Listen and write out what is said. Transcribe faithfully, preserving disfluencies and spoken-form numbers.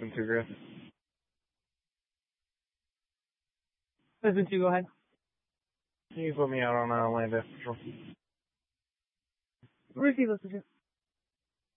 Listen to Griff. Listen to, go ahead. Can you put me out on uh, land patrol? Receive, listen to.